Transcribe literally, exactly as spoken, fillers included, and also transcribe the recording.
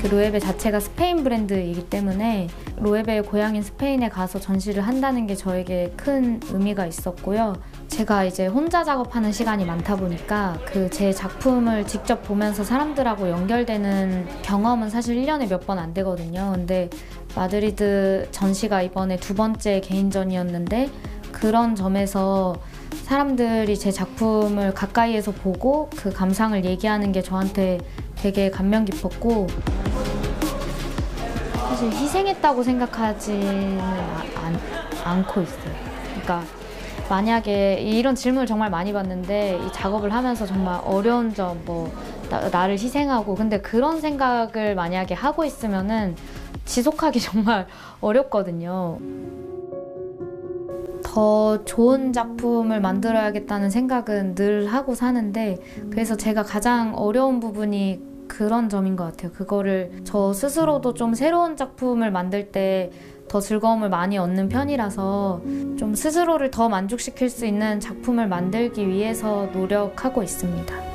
그 로에베 자체가 스페인 브랜드이기 때문에 로에베의 고향인 스페인에 가서 전시를 한다는 게 저에게 큰 의미가 있었고요. 제가 이제 혼자 작업하는 시간이 많다 보니까 그 제 작품을 직접 보면서 사람들하고 연결되는 경험은 사실 일 년에 몇 번 안 되거든요. 근데 마드리드 전시가 이번에 두 번째 개인전이었는데 그런 점에서 사람들이 제 작품을 가까이에서 보고 그 감상을 얘기하는 게 저한테 되게 감명 깊었고, 사실 희생했다고 생각하지는 않, 않고 있어요. 그러니까 만약에 이런 질문을 정말 많이 받는데 이 작업을 하면서 정말 어려운 점, 뭐 나, 나를 희생하고, 근데 그런 생각을 만약에 하고 있으면은 지속하기 정말 어렵거든요. 더 좋은 작품을 만들어야겠다는 생각은 늘 하고 사는데, 그래서 제가 가장 어려운 부분이 그런 점인 것 같아요. 그거를 저 스스로도 좀 새로운 작품을 만들 때 더 즐거움을 많이 얻는 편이라서 좀 스스로를 더 만족시킬 수 있는 작품을 만들기 위해서 노력하고 있습니다.